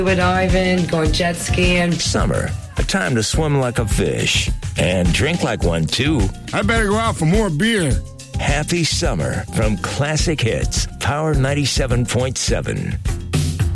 Scuba diving, going jet skiing. Summer, a time to swim like a fish and drink like one, too. I better go out for more beer. Happy summer from Classic Hits, Power 97.7.